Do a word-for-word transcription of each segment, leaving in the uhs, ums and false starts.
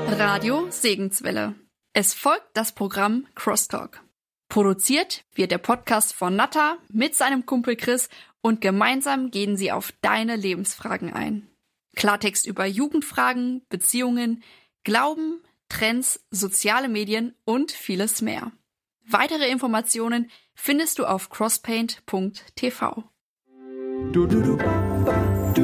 Radio Segenswelle. Es folgt das Programm Crosstalk. Produziert wird der Podcast von Natta mit seinem Kumpel Chris und gemeinsam gehen sie auf deine Lebensfragen ein. Klartext über Jugendfragen, Beziehungen, Glauben, Trends, soziale Medien und vieles mehr. Weitere Informationen findest du auf crosspaint punkt t v. Du, du, du, du.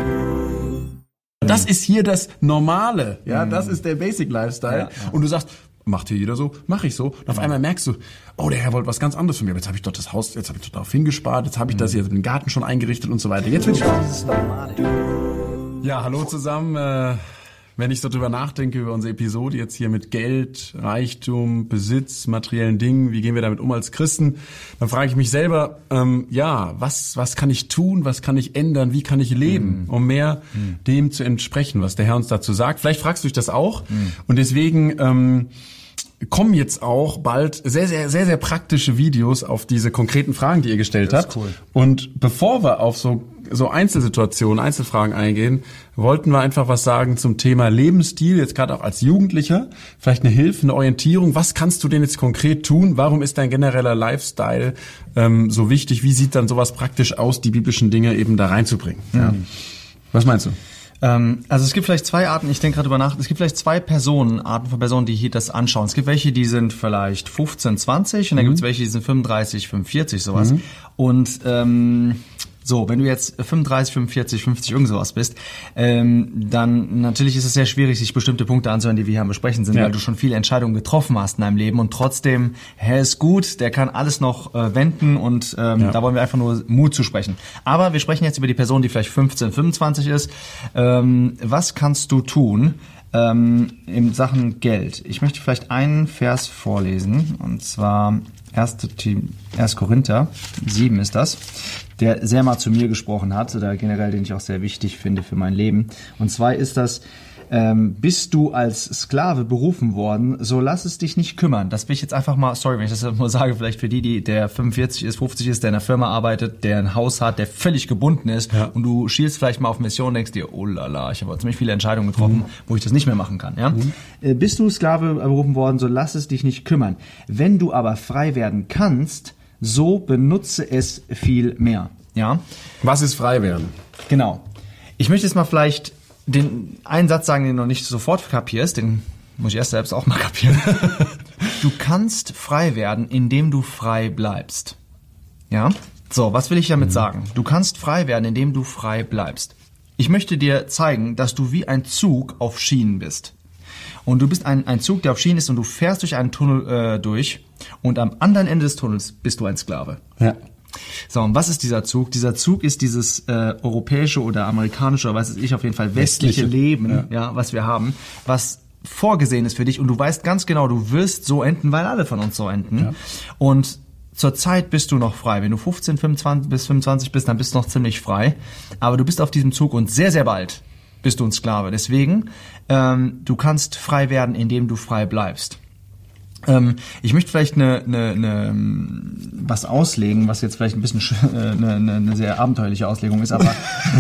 Das ist hier das Normale, ja, mhm. Das ist der Basic Lifestyle. Ja, ja. Und du sagst, macht hier jeder so, mach ich so. Und auf mhm. einmal merkst du, oh, der Herr wollte was ganz anderes von mir. Aber jetzt habe ich doch das Haus, jetzt habe ich darauf hingespart, jetzt habe ich mhm. das hier den Garten schon eingerichtet und so weiter. Jetzt will ich dieses Normale. Ja, hallo zusammen. Äh, wenn ich so drüber nachdenke über unsere Episode jetzt hier mit Geld, Reichtum, Besitz, materiellen Dingen, wie gehen wir damit um als Christen, dann frage ich mich selber, ähm, ja, was was kann ich tun, was kann ich ändern, wie kann ich leben, mhm. um mehr mhm. dem zu entsprechen, was der Herr uns dazu sagt. Vielleicht fragst du dich das auch mhm. und deswegen ähm, kommen jetzt auch bald sehr, sehr, sehr, sehr praktische Videos auf diese konkreten Fragen, die ihr gestellt das habt. Ist cool. Und bevor wir auf so so Einzelsituationen, Einzelfragen eingehen, wollten wir einfach was sagen zum Thema Lebensstil, jetzt gerade auch als Jugendlicher, vielleicht eine Hilfe, eine Orientierung. Was kannst du denn jetzt konkret tun? Warum ist dein genereller Lifestyle ähm, so wichtig? Wie sieht dann sowas praktisch aus, die biblischen Dinge eben da reinzubringen? Mhm. Ja. Was meinst du? Also es gibt vielleicht zwei Arten, ich denke gerade drüber nach, es gibt vielleicht zwei Personen, Arten von Personen, die hier das anschauen. Es gibt welche, die sind vielleicht fünfzehn, zwanzig und dann mhm. gibt es welche, die sind fünfunddreißig, fünfundvierzig, sowas. Mhm. Und ähm, so, wenn du jetzt fünfunddreißig, fünfundvierzig, fünfzig, irgend sowas bist, ähm, dann natürlich ist es sehr schwierig, sich bestimmte Punkte anzuhören, die wir hier besprechen sind, ja. weil du schon viele Entscheidungen getroffen hast in deinem Leben und trotzdem, Herr ist gut, der kann alles noch äh, wenden und ähm, ja. da wollen wir einfach nur Mut zu sprechen. Aber wir sprechen jetzt über die Person, die vielleicht fünfzehn, fünfundzwanzig ist. Ähm, was kannst du tun ähm, in Sachen Geld? Ich möchte vielleicht einen Vers vorlesen und zwar erster Korinther sieben ist das, der sehr mal zu mir gesprochen hat, oder generell, den ich auch sehr wichtig finde für mein Leben. Und zwar ist das, ähm, bist du als Sklave berufen worden, so lass es dich nicht kümmern. Das will ich jetzt einfach mal, sorry, wenn ich das nur sage, vielleicht für die, die der fünfundvierzig ist, fünfzig ist, der in einer Firma arbeitet, der ein Haus hat, der völlig gebunden ist ja. und du schielst vielleicht mal auf Mission und denkst dir, oh lala, ich habe ziemlich viele Entscheidungen getroffen, mhm. wo ich das nicht mehr machen kann. Ja? Mhm. Äh, bist du Sklave berufen worden, so lass es dich nicht kümmern. Wenn du aber frei werden kannst, so benutze es viel mehr. Ja? Was ist frei werden? Genau. Ich möchte jetzt mal vielleicht den einen Satz sagen, den du noch nicht sofort kapierst, den muss ich erst selbst auch mal kapieren. Du kannst frei werden, indem du frei bleibst. Ja? So, was will ich damit mhm. sagen? Du kannst frei werden, indem du frei bleibst. Ich möchte dir zeigen, dass du wie ein Zug auf Schienen bist. Und du bist ein, ein Zug, der auf Schienen ist und du fährst durch einen Tunnel äh, durch und am anderen Ende des Tunnels bist du ein Sklave. Ja. So, und was ist dieser Zug? Dieser Zug ist dieses äh, europäische oder amerikanische, oder was weiß ich, auf jeden Fall westliche, westliche. Leben, ja. ja, was wir haben, was vorgesehen ist für dich und du weißt ganz genau, du wirst so enden, weil alle von uns so enden. Ja. Und zurzeit bist du noch frei. Wenn du fünfzehn, fünfundzwanzig bis fünfundzwanzig bist, dann bist du noch ziemlich frei. Aber du bist auf diesem Zug und sehr, sehr bald bist du ein Sklave. Deswegen, ähm, du kannst frei werden, indem du frei bleibst. Ähm, ich möchte vielleicht eine, eine, eine, was auslegen, was jetzt vielleicht ein bisschen äh, eine, eine sehr abenteuerliche Auslegung ist, aber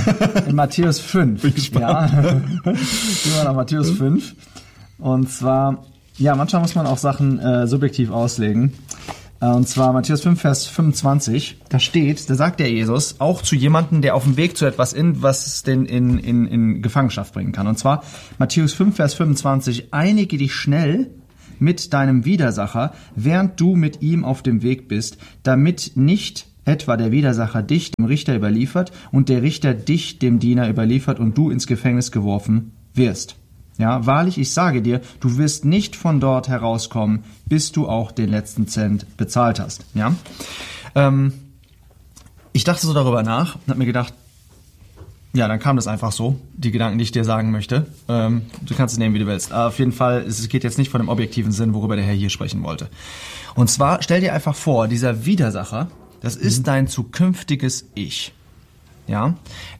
in Matthäus fünf. Bin gespannt. Ja, gehen wir nach Matthäus fünf. Und zwar, ja, manchmal muss man auch Sachen äh, subjektiv auslegen. Und zwar Matthäus fünf, Vers fünfundzwanzig, da steht, da sagt der Jesus auch zu jemandem, der auf dem Weg zu etwas in, was es denn in, in, in Gefangenschaft bringen kann. Und zwar Matthäus fünf, Vers fünfundzwanzig, einige dich schnell mit deinem Widersacher, während du mit ihm auf dem Weg bist, damit nicht etwa der Widersacher dich dem Richter überliefert und der Richter dich dem Diener überliefert und du ins Gefängnis geworfen wirst. Ja, wahrlich, ich sage dir, du wirst nicht von dort herauskommen, bis du auch den letzten Cent bezahlt hast. Ja, ähm, ich dachte so darüber nach und habe mir gedacht, ja, dann kam das einfach so, die Gedanken, die ich dir sagen möchte. Ähm, du kannst es nehmen, wie du willst. Aber auf jeden Fall, es geht jetzt nicht von dem objektiven Sinn, worüber der Herr hier sprechen wollte. Und zwar, stell dir einfach vor, dieser Widersacher, das ist mhm. dein zukünftiges Ich. Ja,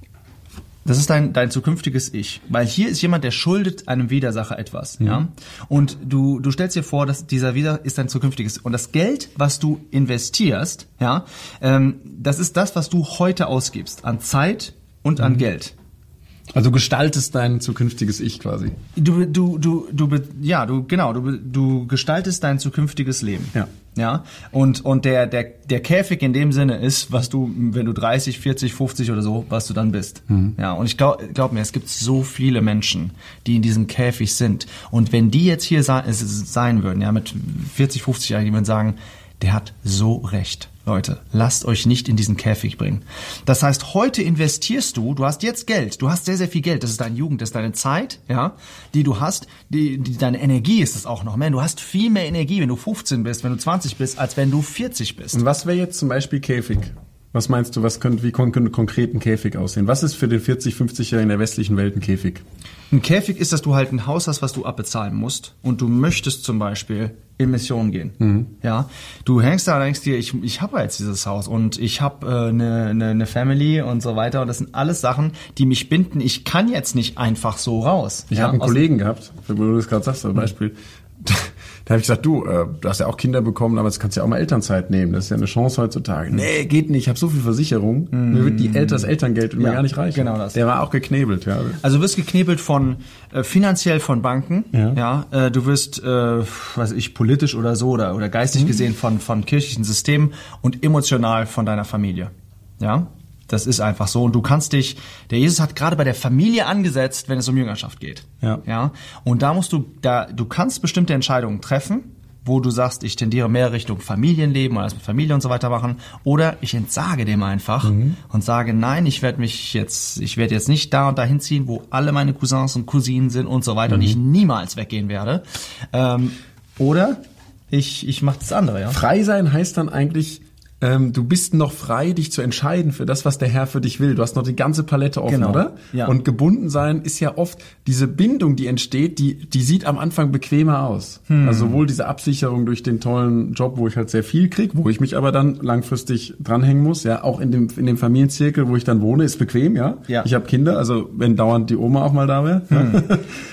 das ist dein, dein zukünftiges Ich. Weil hier ist jemand, der schuldet einem Widersacher etwas. Mhm. Ja? Und du, du stellst dir vor, dass dieser Widersacher ist dein zukünftiges. Und das Geld, was du investierst, ja, ähm, das ist das, was du heute ausgibst. An Zeit und an mhm. Geld. Also du gestaltest dein zukünftiges Ich quasi. Du, du, du, du, ja, du, genau, du, du gestaltest dein zukünftiges Leben. Ja. Ja. Und, und der, der, der Käfig in dem Sinne ist, was du, wenn du dreißig, vierzig, fünfzig oder so, was du dann bist. Mhm. Ja. Und ich glaub, glaub mir, es gibt so viele Menschen, die in diesem Käfig sind. Und wenn die jetzt hier sein, sein würden, ja, mit vierzig, fünfzig Jahren, die würden sagen, der hat so recht. Leute, lasst euch nicht in diesen Käfig bringen. Das heißt, heute investierst du, du hast jetzt Geld, du hast sehr, sehr viel Geld, das ist deine Jugend, das ist deine Zeit, ja, die du hast, die, die deine Energie ist es auch noch, man, du hast viel mehr Energie, wenn du fünfzehn bist, wenn du zwanzig bist, als wenn du vierzig bist. Und was wäre jetzt zum Beispiel Käfig? Was meinst du, was könnte, wie könnte konkret ein Käfig aussehen? Was ist für den vierzig-, fünfzigjährigen in der westlichen Welt ein Käfig? Ein Käfig ist, dass du halt ein Haus hast, was du abbezahlen musst und du möchtest zum Beispiel in Mission gehen. Mhm. Ja, du hängst da und denkst dir, ich, ich habe jetzt dieses Haus und ich habe eine äh, ne, ne, ne Family und so weiter und das sind alles Sachen, die mich binden. Ich kann jetzt nicht einfach so raus. Ich ja? habe einen Kollegen gehabt, wo du das gerade sagst, zum Beispiel. Da habe ich gesagt, du, äh, du hast ja auch Kinder bekommen, aber jetzt kannst du ja auch mal Elternzeit nehmen. Das ist ja eine Chance heutzutage. Nee, geht nicht. Ich habe so viel Versicherung. Mm. Mir wird die Eltern, das Elterngeld ja, mir gar nicht reichen. Genau das. Der war auch geknebelt. Ja. Also du wirst geknebelt von äh, finanziell von Banken. Ja. ja äh, du wirst, äh, weiß ich, politisch oder so oder oder geistig mm. gesehen von von kirchlichen Systemen und emotional von deiner Familie. Ja. Das ist einfach so. Und du kannst dich, der Jesus hat gerade bei der Familie angesetzt, wenn es um Jüngerschaft geht. Ja. Ja. Und da musst du, da, du kannst bestimmte Entscheidungen treffen, wo du sagst, ich tendiere mehr Richtung Familienleben oder das mit Familie und so weiter machen. Oder ich entsage dem einfach mhm. und sage, nein, ich werde mich jetzt, ich werde jetzt nicht da und dahin ziehen, wo alle meine Cousins und Cousinen sind und so weiter mhm. und ich niemals weggehen werde. Ähm, oder ich, ich mache das andere, ja. Frei sein heißt dann eigentlich, Ähm, du bist noch frei, dich zu entscheiden für das, was der Herr für dich will. Du hast noch die ganze Palette offen, genau. oder? Ja. Und gebunden sein ist ja oft diese Bindung, die entsteht, die die sieht am Anfang bequemer aus. Hm. Also sowohl diese Absicherung durch den tollen Job, wo ich halt sehr viel krieg, wo ich mich aber dann langfristig dranhängen muss, ja, auch in dem in dem Familienzirkel, wo ich dann wohne, ist bequem, ja. ja. Ich habe Kinder, also wenn dauernd die Oma auch mal da wäre. Hm.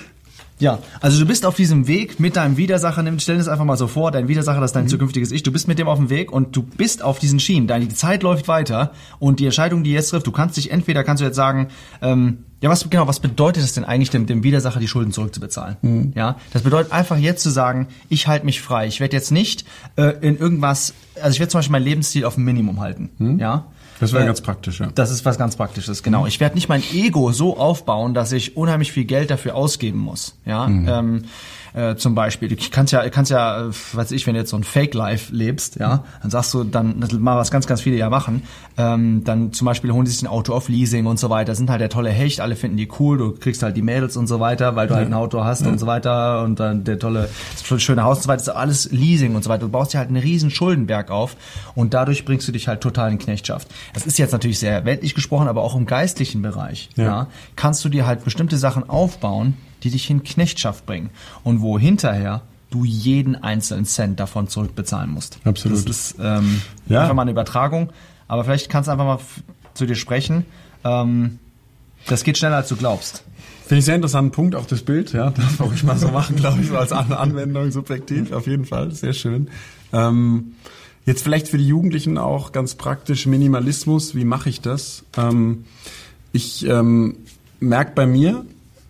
Ja, also du bist auf diesem Weg mit deinem Widersacher, stell dir das einfach mal so vor, dein Widersacher, das ist dein mhm. zukünftiges Ich, du bist mit dem auf dem Weg und du bist auf diesen Schienen, deine die Zeit läuft weiter und die Entscheidung, die jetzt trifft, du kannst dich entweder, kannst du jetzt sagen, ähm, ja, was genau, was bedeutet es denn eigentlich, dem, dem Widersacher die Schulden zurückzubezahlen? Mhm. Ja, das bedeutet einfach jetzt zu sagen, ich halte mich frei, ich werde jetzt nicht äh, in irgendwas, also ich werde zum Beispiel meinen Lebensstil auf ein Minimum halten, mhm. ja. Das wäre äh, ganz praktisch, ja. Das ist was ganz Praktisches, genau. Ich werde nicht mein Ego so aufbauen, dass ich unheimlich viel Geld dafür ausgeben muss, ja. Mhm. Ähm, äh, zum Beispiel, du kannst ja, kannst ja, äh, weiß ich, wenn du jetzt so ein Fake-Life lebst, ja, dann sagst du, dann das mal was ganz, ganz viele ja machen, ähm, dann zum Beispiel holen die sich ein Auto auf Leasing und so weiter, sind halt der tolle Hecht, alle finden die cool, du kriegst halt die Mädels und so weiter, weil du ja. halt ein Auto hast ja. und so weiter und dann der tolle, das schöne Haus und so weiter, das ist alles Leasing und so weiter. Du baust dir halt einen riesen Schuldenberg auf und dadurch bringst du dich halt total in Knechtschaft. Das ist jetzt natürlich sehr weltlich gesprochen, aber auch im geistlichen Bereich, ja, ja kannst du dir halt bestimmte Sachen aufbauen, die dich in Knechtschaft bringen und wo hinterher du jeden einzelnen Cent davon zurückbezahlen musst. Absolut. Das ist ähm, ja. einfach mal eine Übertragung, aber vielleicht kannst du einfach mal f- zu dir sprechen. Ähm, das geht schneller, als du glaubst. Finde ich sehr interessanten Punkt, auch das Bild, ja, darf auch ich mal so machen, glaube ich, so als Anwendung subjektiv, auf jeden Fall, sehr schön. Ähm, jetzt vielleicht für die Jugendlichen auch ganz praktisch Minimalismus, wie mache ich das? Ähm, ich ähm, merke bei mir,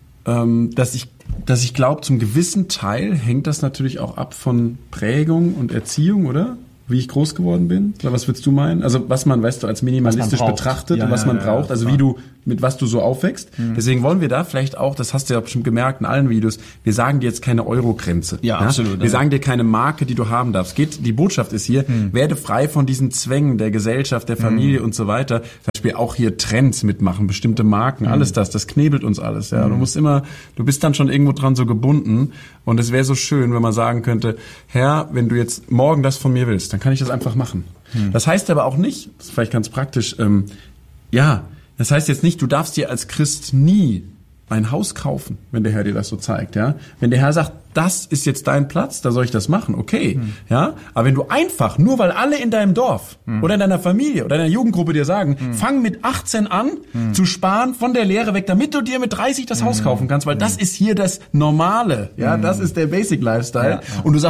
dass ich, dass ich glaube, zum gewissen Teil hängt das natürlich auch ab von Prägung und Erziehung, oder? Wie ich groß geworden bin? Oder was würdest du meinen? Also was man, weißt du, als minimalistisch betrachtet ja, und was ja, man ja, braucht, also wie du, mit was du so aufwächst. Mhm. Deswegen wollen wir da vielleicht auch, das hast du ja bestimmt gemerkt in allen Videos, wir sagen dir jetzt keine Euro-Grenze. Ja, ja? absolut. Wir ja. sagen dir keine Marke, die du haben darfst. Geht, die Botschaft ist hier, mhm. werde frei von diesen Zwängen der Gesellschaft, der Familie mhm. und so weiter. Zum Beispiel auch hier Trends mitmachen, bestimmte Marken, mhm. alles das, das knebelt uns alles. Ja, mhm. Du musst immer, du bist dann schon irgendwo dran so gebunden und es wäre so schön, wenn man sagen könnte, Herr, wenn du jetzt morgen das von mir willst, dann kann ich das einfach machen. Mhm. Das heißt aber auch nicht, das ist vielleicht ganz praktisch, ähm, ja, das heißt jetzt nicht, du darfst dir als Christ nie ein Haus kaufen, wenn der Herr dir das so zeigt, ja. Wenn der Herr sagt, das ist jetzt dein Platz, da soll ich das machen, okay, hm. ja. Aber wenn du einfach, nur weil alle in deinem Dorf hm. oder in deiner Familie oder in deiner Jugendgruppe dir sagen, hm. fang mit achtzehn an hm. zu sparen von der Lehre weg, damit du dir mit dreißig das hm. Haus kaufen kannst, weil hm. das ist hier das Normale, ja. Hm. Das ist der Basic Lifestyle. Ja, ja. Und du sagst,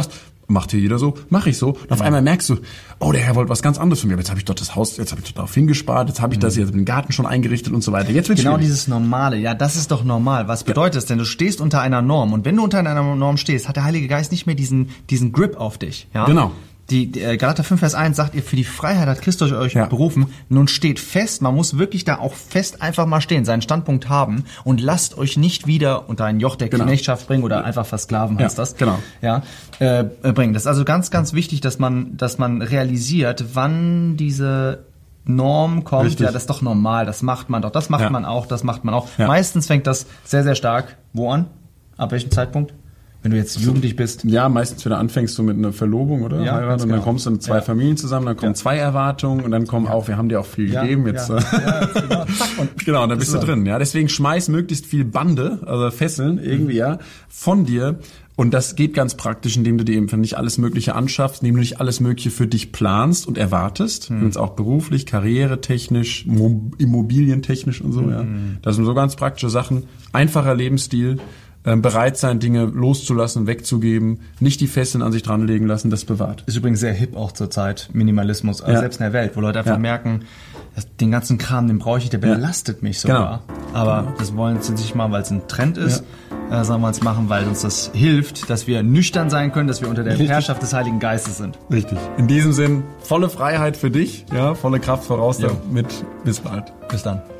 macht hier jeder so, mache ich so. Und auf einmal merkst du, oh, der Herr wollte was ganz anderes von mir. Jetzt habe ich dort das Haus, jetzt habe ich dort darauf hingespart, jetzt habe ich das, jetzt den Garten schon eingerichtet und so weiter. Jetzt wird's Genau schwierig. dieses Normale, ja, das ist doch normal. Was bedeutet das denn? Du stehst unter einer Norm und wenn du unter einer Norm stehst, hat der Heilige Geist nicht mehr diesen diesen Grip auf dich. Ja? Genau. Die, die äh, Galater fünf, Vers eins sagt, ihr für die Freiheit hat Christus euch Ja. berufen. Nun steht fest, man muss wirklich da auch fest einfach mal stehen, seinen Standpunkt haben und lasst euch nicht wieder unter ein Joch der Genau. Knechtschaft bringen oder einfach versklaven heißt Ja, das. genau. Ja, äh, äh, bringen. Das ist also ganz, ganz wichtig, dass man, dass man realisiert, wann diese Norm kommt. Richtig. Ja, das ist doch normal, das macht man doch, das macht Ja. man auch, das macht man auch. Ja. Meistens fängt das sehr, sehr stark wo an? Ab welchem Zeitpunkt? Wenn du jetzt jugendlich bist. Ja, meistens, wenn du anfängst so mit einer Verlobung oder Ja, Heirat ganz und dann genau. kommst du in zwei Ja. Familien zusammen, dann kommen Ja. zwei Erwartungen und dann kommen auch, wir haben dir auch viel Ja, gegeben, jetzt ja, äh, ja, genau. Zack, und genau, und dann bist du so. drin, ja. Deswegen schmeiß möglichst viel Bande, also Fesseln irgendwie, ja, von dir. Und das geht ganz praktisch, indem du dir eben nicht alles Mögliche anschaffst, indem du nicht alles Mögliche für dich planst und erwartest, Hm. und auch beruflich, karrieretechnisch, mo- immobilientechnisch und so, Hm. ja. Das sind so ganz praktische Sachen. Einfacher Lebensstil, ähm, bereit sein, Dinge loszulassen, wegzugeben, nicht die Fesseln an sich dranlegen lassen, das bewahrt. Ist übrigens sehr hip auch zur Zeit, Minimalismus, also Ja. selbst in der Welt, wo Leute einfach Ja. merken, dass den ganzen Kram, den brauche ich, der belastet mich sogar. Aber das wollen sie nicht mal, weil es ein Trend ist, äh, sondern wollen es machen, weil uns das hilft, dass wir nüchtern sein können, dass wir unter der Richtig. Herrschaft des Heiligen Geistes sind. Richtig. In diesem Sinn, volle Freiheit für dich, ja, volle Kraft voraus Ja. damit. Bis bald. Bis dann.